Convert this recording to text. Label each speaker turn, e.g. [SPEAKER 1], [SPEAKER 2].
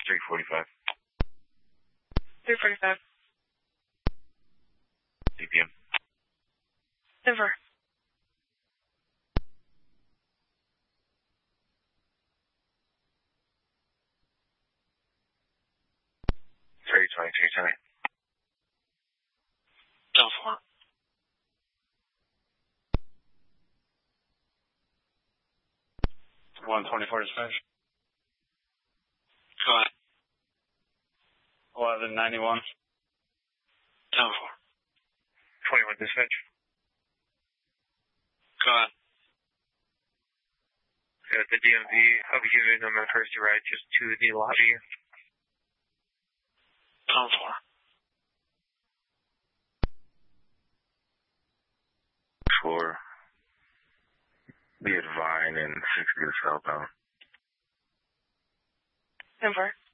[SPEAKER 1] 345.
[SPEAKER 2] 345.
[SPEAKER 1] CPM.
[SPEAKER 2] Denver.
[SPEAKER 1] Sorry, 23,
[SPEAKER 2] 4.
[SPEAKER 3] 124 dispatch.
[SPEAKER 2] Go ahead.
[SPEAKER 3] 1191.
[SPEAKER 2] 4.
[SPEAKER 1] 21 dispatch.
[SPEAKER 2] Go ahead.
[SPEAKER 1] At the DMV, I'll be giving them a courtesy ride just to the lobby.
[SPEAKER 2] 4.
[SPEAKER 1] 4. Be at Vine and 60 southbound.
[SPEAKER 2] Denver.